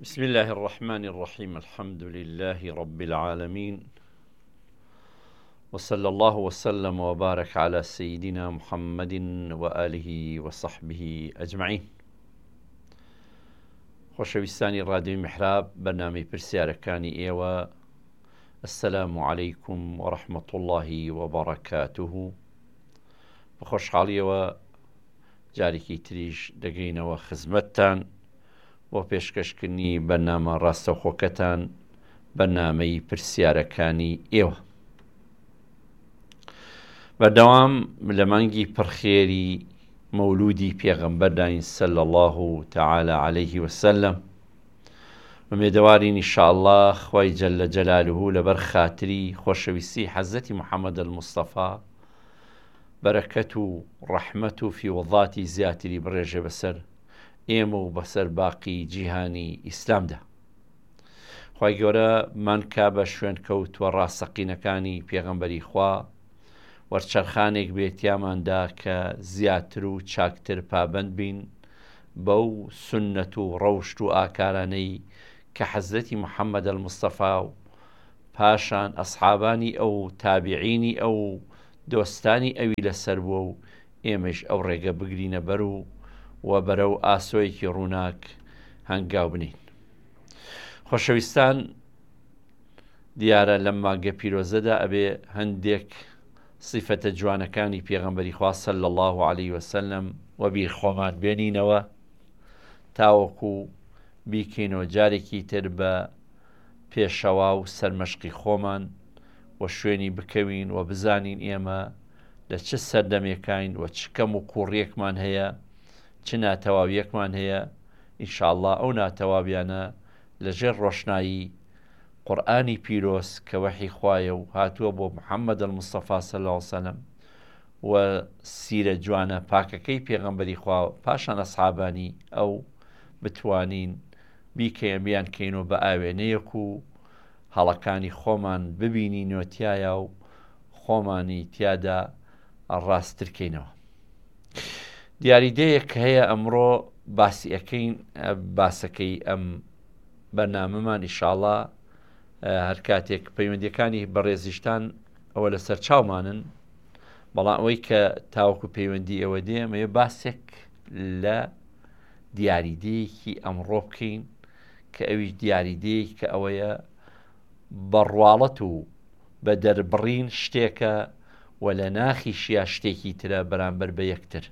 بسم الله الرحمن الرحيم الحمد لله رب العالمين وصلى الله وسلم وبارك على سيدنا محمد وآله وصحبه أجمعين. خۆشەویستانی ڕادیۆی میحراب بەرنامەی پرسیارەکانی ئێوە، السلام عليكم ورحمة الله وبركاته. بخۆشحاڵیەوە جارێکی تریش دەگەینەوە خزمەتتان بۆ پێشکەشکردنی بەرنامە ڕاستەوخۆکەتان، بەرنامەی پرسیارەکانی ئێوە. بەردەوام لە مانگی پڕخێری مەولودی پێغەمبەرداین سەلی الله تعالی عليه وسلم، ومێدەوارین ئینشاءالله خوای جەلە جەلالوهو لەبەر خاتری خۆشەویستی حەزەتی محەممەد الموستەفا بەرەکەت و ڕەحمەت و فیوەڵاتی زیاتری بڕێژێ بەسەر ئێمە و بەسەر باقی جیهانی ئیسلامدا. خوای گەورە مانکا بە شوێن کەوتووە ڕاستەقینەکانی پێغەمبەری خوا، وەرچەرخانێک بێتیاماندا کە زیاتر و چاکتر پابند بین بەو سنەت و ڕەوشت و ئاکارانەی کە حەزرەتی محەممەد الموستەفا و پاشان ئەسحابانی ئەو تابعینی ئەو دۆستانی ئەوی لەسەر بووە و ئێمەش ئەو ڕێگە بگرینە بەر و بەرەو ئاسۆیەکی ڕووناک هەنگاو بنین. خۆشەویستان، دیارە لەم مانگە پیرۆزەدا ئەبێ هەندێک صفەتە جوانەکانی پێغەمبەری خوا سەلی الله عليه وسلم و بیرخۆمان بێنینەوە تاوەکو بیکەینەوە جارێکی تر بە پێشەوا و سەرمەشقی خۆمان و شوێنی بکەوین و بزانین ئێمە لە چ سەردەمێکین و چ کەم و کوڕیەکمان هەیە، چ ناتەواویەکمان هەیە. ئینشاءالله ئەو ناتەواویانە لەژێر ڕۆشنایی قورئانی پیرۆز کە وەحی خوایە و هاتووە بۆ محەممەد الموستەفا سەلی الله علیه وسلم و سیرە جوانە پاکەکەی پێغەمبەری خوا پاشان ئەسحابانی ئەو بتوانین بیان کەینەوە بە ئاوێنەیەک و هەڵەکانی خۆمان ببینینەوە تایە و خۆمانی تیادا ڕاستترکەینەوە. دیاریدەیەک هەیە ئەمڕۆ باسی ئەەکەین، باسەکەی ئەم بەرنامەمان ئینشاءالله هەر کاتێک پەیوەندیەکانی بەڕێزیشتان ئەوە لەسەر چاومانن، بەڵام ئەوەی کە تاوەکو پەیوەندی ئەوە دێمەیە باسێک لە دیاریدەیەکی ئەمڕۆ بکەین کە ئەویش دیاریدەیەک کە ئەوەیە بەڕواڵەت و بە دەربڕین شتێکە و لە ناخیشیە شتێکی ترە بەرامبەر بە یەکتر.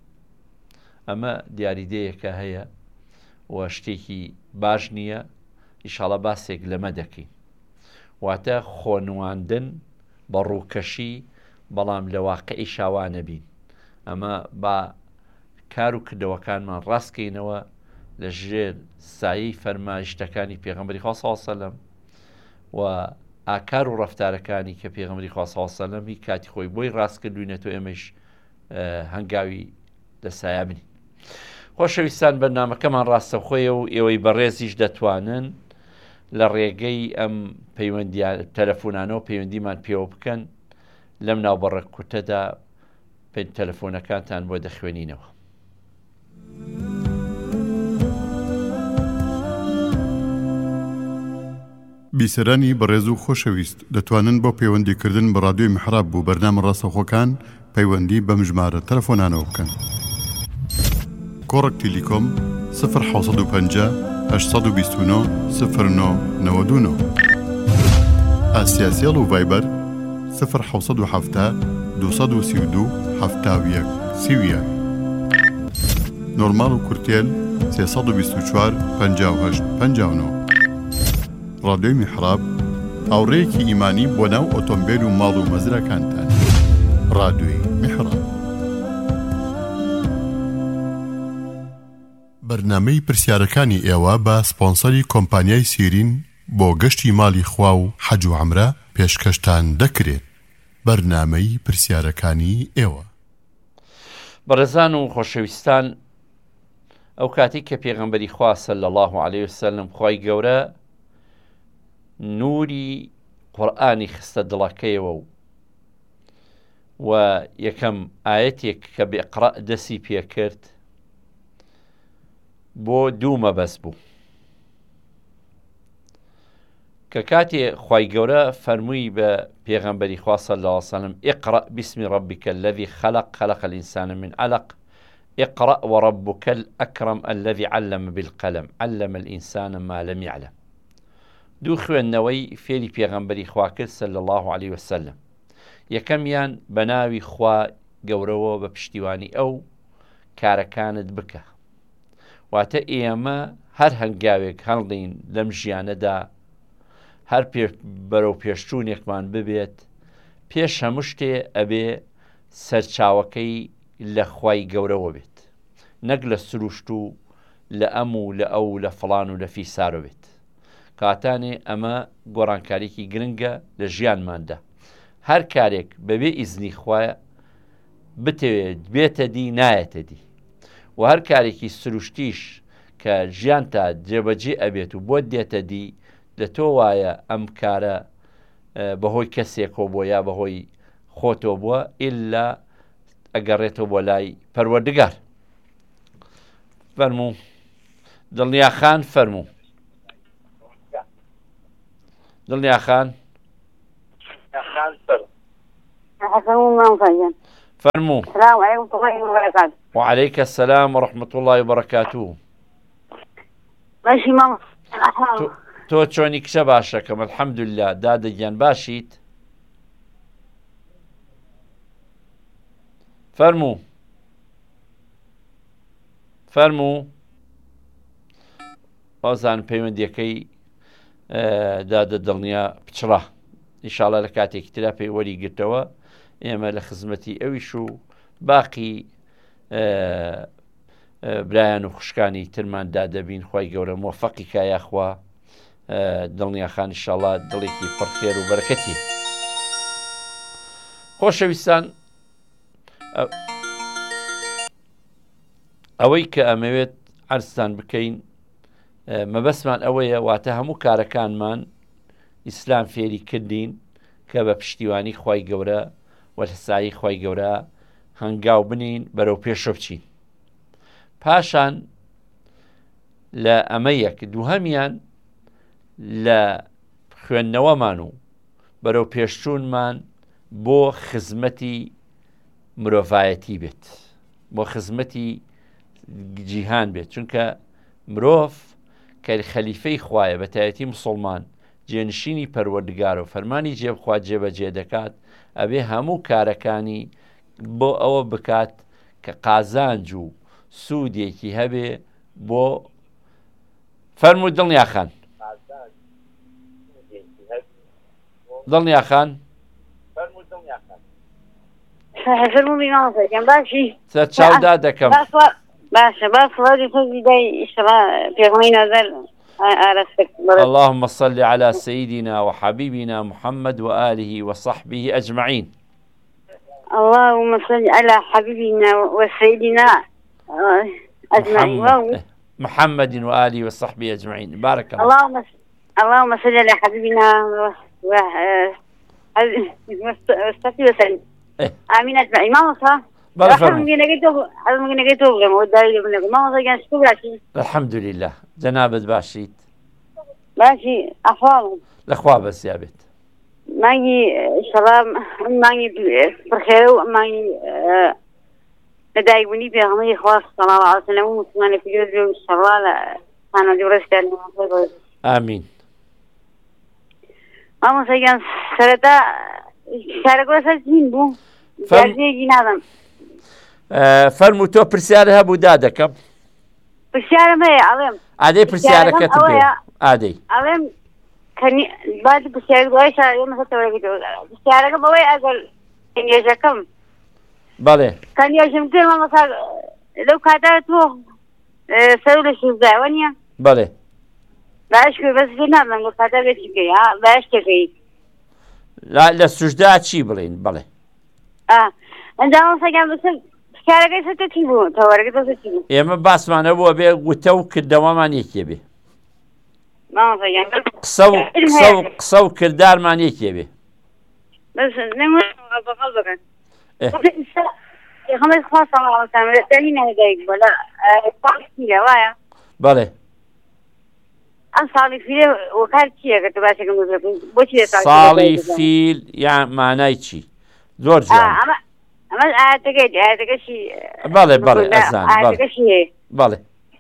ئەمە دیاریدەیەکە هەیە و شتێکی باش نییە، ئینشاءالله باسێک لەمە دەکەین، واتە خۆنواندن بە ڕووکەشی بەڵام لە واقعی شاوانە بین. ئەمە با کار و کردەوەکانمان ڕاستکەینەوە لە ژێر سایەی فەرمایشتەکانی پێغەمبەری خوا سەڵڵەهو عەلەیهی وسەلەم و ئاکار و ڕەفتارەکانی کە پێغەمبەری خوا سەڵڵەهو عەلەیهی وسەلەمی کاتی خۆی بۆی ڕاستکردوینەتەوە ئێمەش هەنگاوی دەسایە بنین. خۆشەویستان، بەرنامەکەمان ڕاستەوخۆیە و ئێوەی بەڕێزیش دەتوانن لە ڕێگەی ئەم تەلەفۆنانەوە پەیوەندیمان پێوە بکەن، لەم ناوبەڕە کورتەدا تەلەفۆنەکانتان بۆ دەخوێنینەوە. بیسەرانی بەڕێز و خۆشەویست دەتوانن بۆ پەیوەندیکردن بە ڕادیۆی میحراب بوو بەرنامە ڕاستەوخۆکان پەیوەندی بەم ژمارە تەلەفۆنانەوە بکەن: کۆڕک تیلیکۆم 0حوسەد و 829 09 ئاسیاسیەڵ و ڤایبەر 0حوسەد و 232 71 نۆرماڵ و کورتێل 324 58 59. ڕادیۆی میحراب هاوڕێیەکی ئیمانی بۆ ناو ئۆتۆمبیل و ماڵ و مەزرەکانتان. ڕادیۆی میحراب. بەرنامەی پرسیارەکانی ئێوە بە سپۆنسەری کۆمپانیای سیرین بۆ گەشتی ماڵی خوا و حەج و عەمرە پێشکەشتان دەکرێت. بەرنامەی پرسیارەکانی ئێوە. بەڕێزان و خۆشەویستان، ئەو کاتی کە پێغەمبەری خوا سەلی الله عليه وسلم خوای گەورە نوری قورئانی خستە دڵەکەیەوە و یەکەم ئاەتێک کە بێقڕە دەسی پێ کرد بۆ دوو مەبەست بوو. یەکەم ئاەتێکی کە بێقڕە دەسی پێ کرد بۆ دوو مەبەست بوو. یەکەم ئاەتێکی کە بێقڕە دەسی پێ کرد بۆ دوو مەبەست بوو. یەکەم ئاەتێکی کە بێقڕە دەسی پێ کرد بۆ دوو مەبەست بوو. کە کاتێ خوای گەورە فەرمووی بە پێغەمبەری خوا صلی الله علیه وسلم اقرأ باسم ربك الذي خلق الإنسان من علق اقرأ وربك الأكرم الذي علم بالقلم علم الإنسان ما لم يعلم. دوو خوێندنەوەی فێری پێغەمبەری خوا کرد صلی الله عليه وسلم. یەکەمیان بە ناوی خوا گەورەوە بە پشتیوانی ئەو کارەکانت بکە. واتە ئێمە هەر هەنگاوێک هەڵدەین لەم ژیانەدا هەر بەرەو پێشچوونێکمان ببێت، پێش هەموو شتێ ئەبێ سەرچاوەکەی لە خوای گەورەوە بێت، نەک لە سروشت و لە ئەم و لە ئەو لە فڵان و لە فیسارۆ بێت. کاتانێ ئەمە گۆڕانکاریکی گرنگە لە ژیانماندا. هەر کارێک بەبێ ئیزنی خوایە بتەوێت بێتە دی نایەتە دی، و هەر کارێکی سروشتیش کە ژیان تا جێبەجێ ئەبێت و بۆ دێتە دی لە تۆ وایە ئەم کارە بەهۆی کەسێکەوە بۆ یا بەهۆی خۆتۆ بووە ئیلا ئەگەڕێتەوە بۆ لای پەروەردگار. فەرموو دڵنیا خان، فەرموو دڵنیا خان، فەرموو. وعليك السلام ورحمة الله وبركاته. باشی مام تۆ چۆنی کچە باشەکەم؟ الحەمدوللا. دادەگیان باشیت؟ فەرموو فەرموو. ئازان پەیوەندیەکەی دادە دڵنیا پچڕە، ئینشاڵڵا لە کاتێکی ترا پێی وەریگرتەوە. ئێمە لە خزمەتی ئەویش و باقی برایان و خوشکانی ترماندا دەبین. خوای گەورە موفەقی کایاخوا. دڵنیا خان ئینشاڵڵا دڵێکی پڕخێر و بەرەکەتی. خۆشەویستان، ئەوەی کە ئەمەوێت عەرزتان بکەین مەبەستمان ئەوەیە، واتە هەموو کارەکانمان ئیسلام فێری کردین کە بە پشتیوانی خوای گەورە و لەسایی خوای گەورە هەنگاو بنین بەرەو پێشۆ بچین. پاشان لە ئەمە یەک دووهەمیان لە خوێندنەوەمان و بەرەو پێشچوونمان بۆ خزمەتی مرۆڤایەتی بێت، بۆ خزمەتی جیهان بێت. چونکە مرۆڤ کە خەلیفەی خوایە، بە تایەتی موسڵمان جێنشینی پەروەردگار و فەرمانی جێبخوا جێبەجێ دەکات، ئەبێ هەموو کارەکانی بۆ ئەوە بکات کە قازانج و سوودێکی هەبێ بۆ. فەرموو دڵنیا خان. دڵنیا خان، باشی سەرچاودا دەکەم. باشە باش وەری خۆی دای ئیشەڵا پێغەمبەری نازار ئارەستێک. اللهم صل على سيدنا وحبيبنا محمد وآله وصحبه أجمعين. اللهم صل على حبيبنا وسيدنا أجمعين. محمد وآله وصحبه أجمعين. بارك الله. اللهم صل على حبيبنا وسلم. آمين أجمعين. ما وصل الحمد لله. جنابت باشیت؟ باشی ئەحواڵم لەخوا بەسیا بێت. مانگی ئینشەڵا مانگی پڕخێرە و مانگی لەدایکبوونی پێغەمبەری خوا صلی الله علیه و سلم و مسلمانێکی پیرۆز بێ و ئینشەڵا لە خانەوادەی و ڕێزکردنەوە. ئامین. مامۆستاگیان سەرەتا شارەکە سەر چین بوو؟ جارجێکی نادەم. فەرموو تۆ پرسیارە هەبوو دادەکەم. پرسیارم هەیە ئەڵێم. ئادەی پرسیارەکەت پێ ئادەی ئەڵێم بعد پرسیارێک دوای ئێمە هەتەوەرەکەیتەوە. پرسیارەکەم ئەوەیە ئەگەر کەنیێژەکەم بەڵێ کەنیێژم کرد مامۆستا لەو کاتا تۆ سەر لە شوزداوە نییە؟ بەڵێ باش کرد بەس پێ نادەم بۆ کاتا بێتی بکەی باش تێکەی لە سوژدا چی بڵین؟ بڵێ ئەنجا مامۆستاگیان بەسەر پرسیارەکەی سەرتە چی بوو؟ تەوەرەکەی سەرتە چی بوو؟ ئێمە باسمانە بووە بێ وتە و کردەوەمان یەکێ بێ، قسە و کردارمان یەکێ بێ. بەس بەقەڵ بکەن پێغەمبەری خوا صلی الله علیه و سلم دەرینە دایک بۆ لە پاکیە وایە؟ بەڵێ ئەم ساڵی فیلێ وەکار چییە کە باشەکەم بۆچی ساڵی فیل یان مانای چی زۆر ئەمە ئاەتەکەشی بەڵێ بەڵێ ئەزان بەڵێ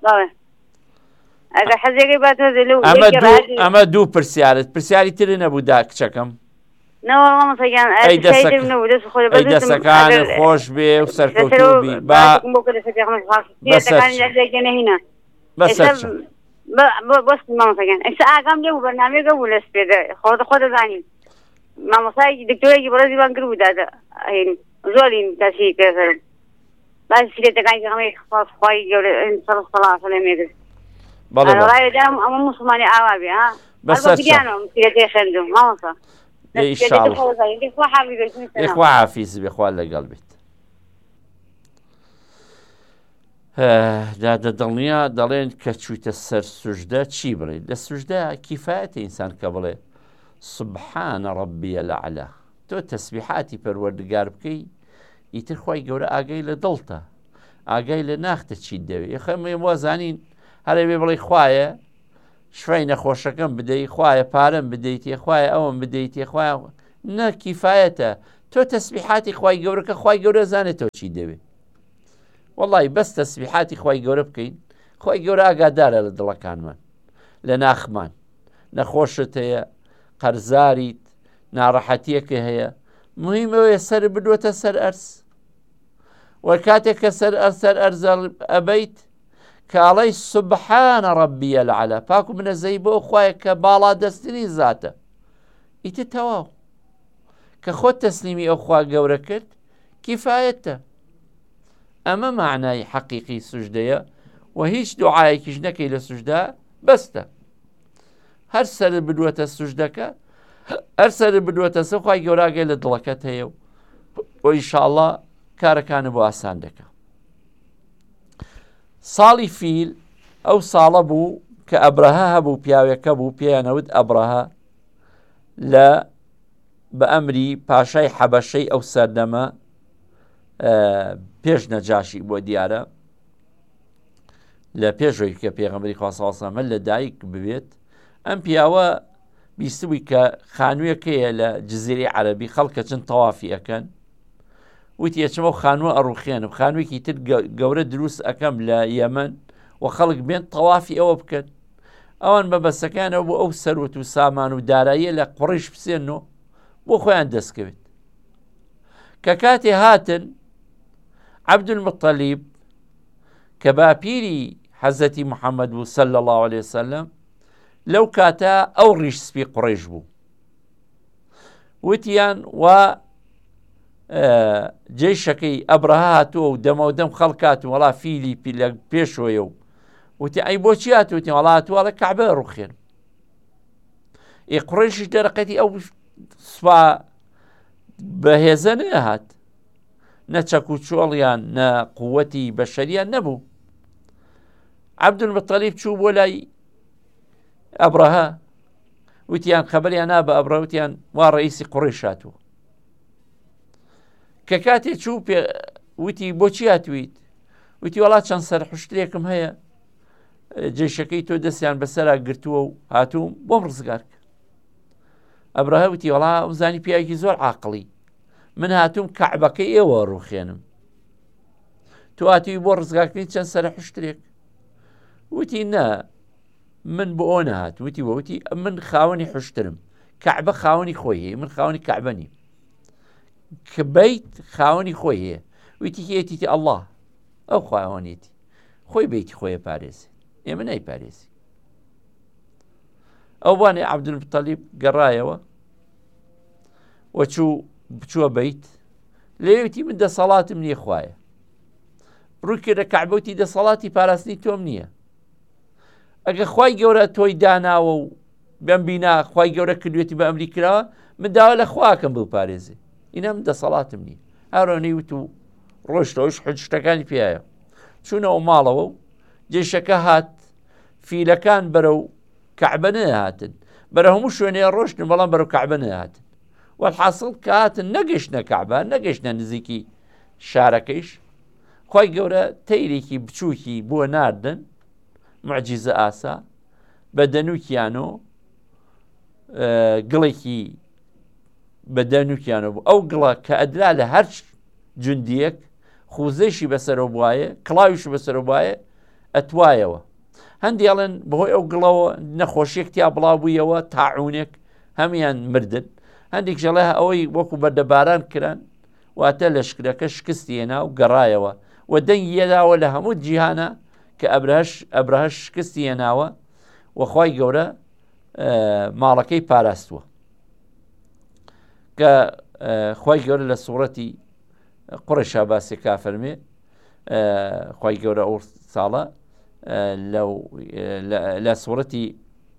ئەگە حەزێکی باتۆ ئەمە دوو پرسیارت پرسیاری تری نەبوو دا کچەکەم دەسەکانت خۆش بێ و سەرکەوتوبی بەستی مامۆساگەن ئەس ئاگام لێ و بەرنامێکە بوو لەس پێدا خۆ دەزانین مامۆسای دکتۆرێکی بەڕێزیوان کرد بوو دادا زۆرین تاسی پێسەرم باسی سیرێتەکانی ئەمەی خۆی گەورە سەڵ لێمێگرت ڕایدام ئەمە موسڵمانی ئاوا بێ ها بەسەریانەوە سیرەتەی خوێندوم مامۆسا ئێخوا حافیز بێ خوا لەگەڵ بێت دڵنیا دەڵێن کە چوویتە سەر سوژدە چی بڵێ لە سوژدە کیفایەتە ئینسان کە بڵێ سبحانە ڕەبیە الأعلا تۆ تەسبیحاتی پەروەردگار بکەی ئیتر خۆی گەورە ئاگای لە دڵتە ئاگای لە ناختە چیت دەوێت یخەمێ وازانین هەرێ بێ بڵێ خوایە شوێی نەخۆشەکەم بدەیت خوایە پارەم بدەیت خوایە ئەوم بدەیت خوایە نەکیفایەتە تۆ تەسبیحاتی خی گەورەکە خی گەورە زانێت تۆ چی دەوێت وەڵی بەس تەسبیحاتی خی گەورە بکەین خی گەورە ئاگادارە لە دڵەکانمان لە ناخمان نەخۆشت هەیە قەرزاریت ناڕەحەتیەکە هەیە مهمەوەیە سەر بدوێتە سەر ئەرس وە کاتێک کە سەر ئەرزە ئەبەیت کاڵی سبحانە ڕەبیە الأعلا پاک و منەزەی بۆ خوایە کە باڵا دەستنی زاتە ئیتر تەواو کە خۆت تەسلیمی ئەو خوا گەورە کرد کیفایەتە ئەمە معنای حەقیقی سوژدەیە و هیچ دوعایەکیش نەکەی لە سوژدا بەستە هەر سەر بدوێتە سوژدەکە هەر سەر بدوێتە سە خوای گەوراگەی لە دڵەکەت هەیە و ئینشاءڵڵا کارەکانە بۆ ئاسان دەکە ساڵی فیل ئەو ساڵە بوو کە ئەبرەها هەبوو پیاوێکە بوو پێیانەوت ئەبرەها لە بە ئەمری پاشای حەبەشەی ئەو سەردەمە پێش نەجاشی بۆ دیارە لە پێشەوەی کە پێغەمبەری خوا صلی الله علیه و سلم لە دایک ببێت ئەم پیاوە بیستبووی کە خانوویەکەیە لە جزیرەی عەرەبی خەڵکە چەند تەوافی ئەکەن وتی ئەچمە خانووە ئەڕوخێنم خانوویەکی تر گەورە دروست ئەەکەم لە یەمەن و خەڵک بێن تەوافی ئەوە بکەن ئەوان بەبەستەکانەوە بۆ ئەو سەروت و سامان و داراییە لە قوڕیش بسێنەوە بۆ خۆیان دەستکەوێت کە کاتێ هاتن عەبدولمەطەلیب کە باپیری حەزەتی محەممەد بوو صلی الله عليه وسلم لەو کاتە ئەو ڕیش سپی قوڕیش بوو وتیان و جێشەکەی ئەبرەها هاتووە و دەمەودەم خەڵکات و وەڵا فیلی لە پێشۆیە و وتی ئەی بۆچی هاتووتی وەڵا هاتووەڵە کەعبە ڕوخێن قوڕیشیش دەرەقەتی ئەو سوپا بەهێزە نەهات نە چەک و چۆڵیان نە قووەتی بەشەریان نەبوو عەبدولمەطەلیب چوو بۆ لای ئەبرەها وتیان خەبەریان نا بە ئەبرە وتیان وا ڕئیسی قوڕیش هاتووە کە کاتێ چوو وتی بۆچی هاتوویت وتی وەڵا چەند سەرحوشترێکم هەیە جێشەکەی تۆ دەستیان بەسەرا گرتووە و هاتووم بۆم ڕزگار کرد ئەبرەها وتی وەڵا زانی پیاوێکی زۆر عاقڵی من هاتووم کەعبەکەی ئێوە ڕوخێنم تۆ هاتووی بۆ ڕزگارکردنی چەند سەرحوشترێک وتی نا من بۆ ئەو نەهات وتی وتی من خاوەنی حوشترم کەعبە خاوەنی خۆی هەیە من خاوەنی کەعبە نیم کە بیت خاوەنی خۆی هەیە وتی هێتیتی ئەڵڵا ئەو خاوەنێتی خۆی بیتی خۆیە پارێزی ئێمە نایپارێزی ئەو بوانێ عەبدولمەطەلیب گەڕایەوە وەچوو بچووە بیت لێوتی من دەسەڵاتم نییە خوایە ڕووی کردە کەعبە وتی دەسەڵاتی پاراستنی تۆم نییە ئەگە خوای گەورە تۆی داناوە و بەم بینا خوای گەورە کردوێتی بە ئەمری کراوە من داوا لە خواکەم بڵ پارێزی ئینە من دەسەڵاتم نییە هەرۆنەی وت و ڕۆژتەوەش حجتەکانی پێایە چوونەوە ماڵەوە و جێشەکە هات فیلەکان بەرەو کەعبە نەهاتن بەرە هەموو شوێنەیە ڕۆشتن بەڵام بەرەو کەعبە نەهاتن والحاصل کە هاتن نەگەشتنە کەعبە نەگەشتنە نزیکی شارەکەیش خوای گەورە تەیرێکی بچووکی بۆ ناردن معجیزە ئاسا بە دەنووکیان و گڵێکی بە دەنووکیانە بوو. ئەو گڵە کە ئەدرا لە هەر جوندیەک خوزەیشی بەسەرەوە بواە، کڵاویش بەسەرەوە بواە ئەتوایەوە. هەندی ئەڵێن بەهۆی ئەو گڵەوە نەخۆشیەک تیا بڵاو بوویەوە تاعونێک هەمیان مردن. هەندێک ژەڵێ ئەوەی وەکو بەردەباران کران واتە لەشکرەکە شکستی هێنا و گەڕایەوە و دەنگی یەداوە لە هەموو جیهانە کە ئەبرەهەش شکستی هێناوە وەخوای گەورە ماڵەکەی پاراستووە کە خوای گەورە لە سوورەتی قوڕیشا باسی کافەرمێ خوای گەورە ئەو ساڵە لە سوورەتی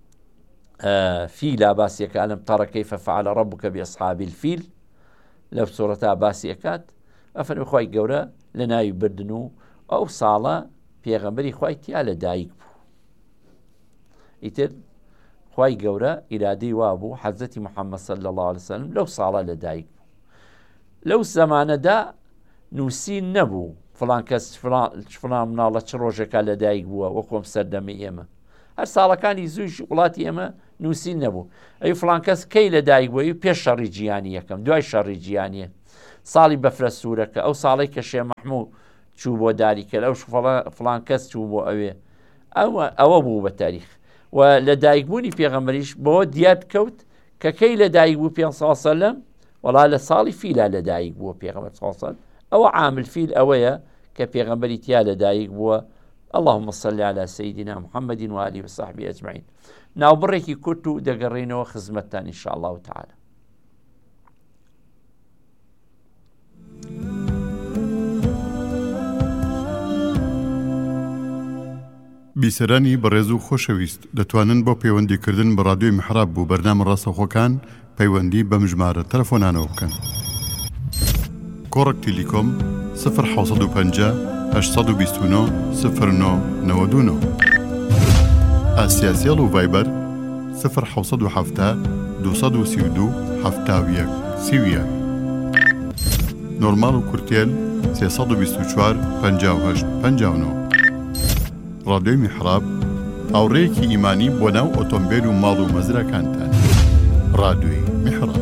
فیلا باسیەکە ئەلەم تەڕە کەیفە فەعەلە ڕەبوکە بئەصحابی الفیل لەو سوورەتا باسی ئەکات ئەفەرمێ خوای گەورە لە ناوی بردن و ئەو ساڵە پێغەمبەری خوای تیا لە دایک بوو. ئیتر خوای گەورە ئیرادەی وا بوو حەزرەتی محەممەد صلی الله علیه وسلم لەو ساڵە لە دایک بوو. لەو زەمانەدا نووسین نەبوو فڵان کەس فڵان مناڵە چ ڕۆژێکا لە دایک بووە وەکۆم سەردەمی ئێمە. هەر ساڵەکانی زوویش وڵاتی ئێمە نووسین نەبوو. ئەی فڵان کەس کەی لە دایک بووی پێش شەڕی جیهانی یەکەم دوای شەڕی جیهانیە ساڵی بەفرە سوورەکە ئەو ساڵی کە شێخ مەحموود چوو بۆ داریکرد ئەو فڵان کەس چوو بۆ ئەوە بوو بە تاریخ و لە دایکبوونی پێغەمبەریش بۆ دیار کەوت کە کەی لە دایک بوو پێ سەلەم وەڵا لە ساڵی فیلا لە دایک بووە پێغەمبەر سەلەم. ئەوە عامل فیل ئەوەیە کە پێغەمبەری تیا لە دایک بووە. اللهم صل على سيدنا محمد وآله وصحبه أجمعين. ناوبڕێکی کورت و دەگەڕێنەوە خزمەتتان إن شاء الله تعالى. بیسەرانی بەڕێز و خۆشەویست دەتوانن بۆ پەیوەندیکردن بە ڕادیۆی میحراب بوو بەرنامە ڕاستەوخۆکان پەیوەندی بەم ژمارە تەلەفۆنانەوە بکەن. کۆڕک تیلیکۆم 1950 829 0999 ئاسیاسیەڵ و ڤایبەر 1970 232 71 30 نۆرمال و کورتێل 324 58 59. ڕادیۆی میحراب هاوڕێیەکی ئیمانی بۆ ناو ئۆتۆمبیل و ماڵ و مەزرەکانتان. ڕادیۆی میحراب.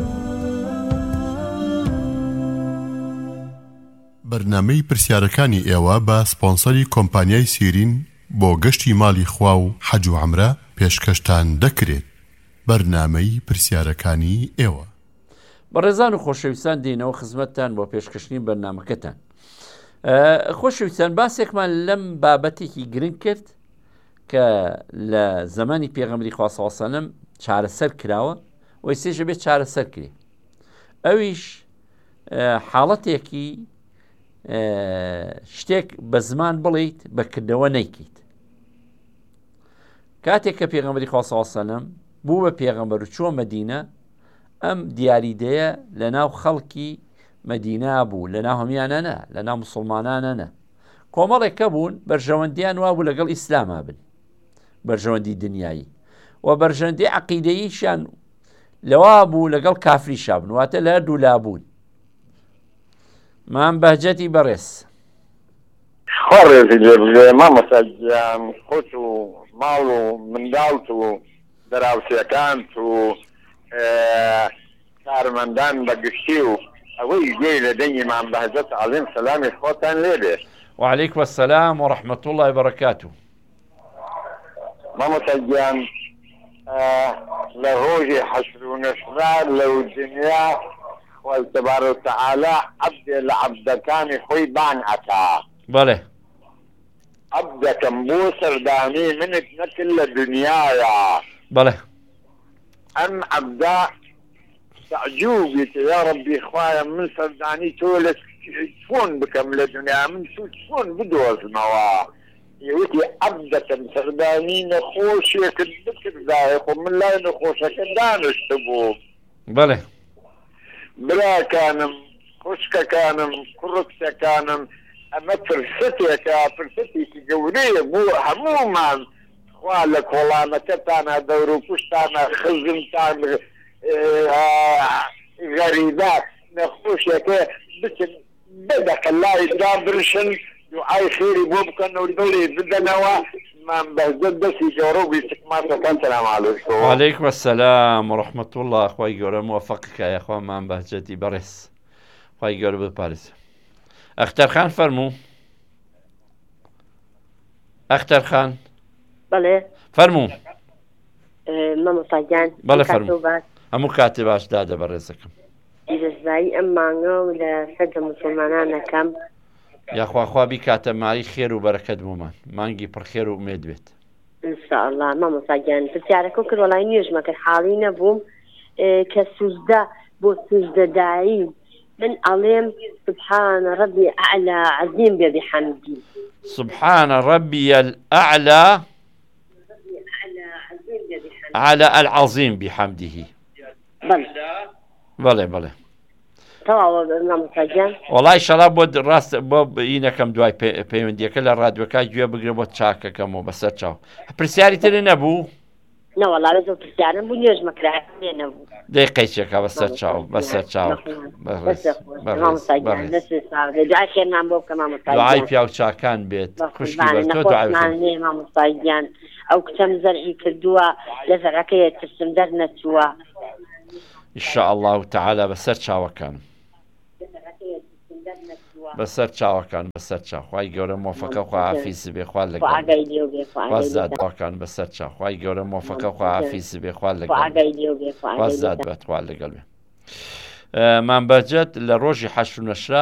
بەرنامەی پرسیارەکانی ئێوە بە سپۆنسەری کۆمپانیای سیرین بۆ گەشتی ماڵی خوا و حەج و عەمرە پێشکەشتان دەکرێت. بەرنامەی پرسیارەکانی ئێوە. بەڕێزان و خۆشەویستان دێنەوە خزمەتتان بۆ پێشکەشتنی بەرنامەکەتان. خۆشەویستان باسێکمان لەم بابەتێکی گرنگ کرد کە لە زمانی پێغەمبەری خوا صلی الله علیه و سەلەم چارەسەر کراوە و ئێستێژە بێت چارەسەر کرێ. ئەویش حاڵەتێکی شتێک بە زمان بڵیت بەکردەوە نەیکەیت. کاتێک کە پێغەمبەری خوا صلی الله علیه و سەلەم بوو بە پێغەمبەر و چووە مەدینە ئەم دیاریدەیە لە ناو خەڵکی مەدینە بوو، لە ناو هەمیانە نە، لە ناو مسڵمانانە نە. کۆمەڵێکە بوون بەرژەوەندیان وا بوو لەگەڵ ئیسلاما بن، بەرژەوەندی دنیایی و بەرژەوەندی عەقیدەییشان لەوا بوو لەگەڵ کافریشا بن، واتە لە هەردوو لابوون. مام بەهجەتی بەڕێز خۆڕێزی لێ بژێ مامەسەجیان خۆت و ماڵ و منداڵت و دەراوسیەکانت و کارمەندان بەگشتی و ئەوەی گوێی لە دەنگی مام بەهجەت عەڵیم سەلامی خۆتان لێ بێ. وعليكم السلام ورحمة الله وبركاته. مامەسەجیان لە ڕۆژی حەشر و نەشرا لەو دنیا خوای تبارەک و تەعالا عەبدێ لە عەبدەکانی خۆی بان ئەکا. بەڵێ عەبدەکەم بۆ سەردانی منت نەکرد لە دنیاە. بەڵێ ئەم عەبدا تعجوبیت یا ربی خوایا من سەردانی تۆ لە چۆن بکەم لە دنیا، من چۆن بدۆزمەوە. یوتی عەبدەکەم سەردانی نەخۆشیەکت بکردایە خۆ من لای نەخۆشەکە دانیشت بوو. بەڵێ براکانم، خوشکەکانم، کوڕکسەکانم، ئەمە فرسەتێکە، فرسەتێکی گەورەیە بۆ هەموومان. خوا لە کۆڵانەکەتانە دەور و پشتانە خزمتان غەریبە نەخۆشیەکە بچن بەدەقە لای دا برشن دوعای خێری بۆ بکەن و دڵی بدەنەوە من بهزت بسی جارو بیشک ما سکن سلام علیکم. وعلیکم السلام ورحمة الله. خوای گەورە موفقك يا أخوان مان بەهجەتی بەڕێز. خوای گەورە بپارێزێ. ئەختەرخان فەرموو. ئەختەرخان. بەڵێ. فەرموو. مامۆستاگیان. بەڵێ فەرموو. هەموو کاتێ باش دادە بەڕێزەکەم. پیرۆزبایی ئەم مانگە و لە سەردە موسڵمانانەکەم. یاخواخوا بیکاتە مای خێر و بەرەکەت بوومان. مانگی پڕخێر و ئومێد بێت. ئینشاءالله مامۆستاگیان پرسیارەکە کرد وەڵای نوێژمە کرد حاڵی نەبووم کە سوژدە بۆ سوژدەدایی من ئەڵێم سبحان ربي أعلى عظيم بحمدي. سبحان ربي الأعلى على العظيم بحمده. بەڵێ تەواو مامۆستاگیان. وەڵای شەڵا بۆ ڕاست بۆ ئینەکەم دوای پەیوەندیەکە لە ڕادیۆکە گوێ بگرە بۆ چاکەکەمەوە بەسەر چاو. پرسیاری تر نەبوو؟ نەوەڵا زۆر پرسیارم بوو نوێژمە کرایە نەبوو. دقیقەیەکە بەسەر چاو بەسەر چاو. دوای خێرمان بۆ بکە مامۆستاگیان. دوای پیاو چاکان بێت. خوشکی بەر تۆ دوای مامۆستاگیان. ئەو کچەم زەرعی کردووە لە زەرەکەیە ترسم دەرنەچووە. ئینشاء الله تعالى بەسەر چاوەکانم. بەسەر چاوەکان بەسەر چاو. خوای گەورە موفقە خوا حافیز بێ خوا لەگەڵ. وازداد داوەکان بەسەر چاو. خوای گەورە موفقە خوا حافیز بێ خوا لەگەڵ. وازداد بێت خوا لەگەڵ بێ. مامبەرجەت لە ڕۆژی 8 نەشرا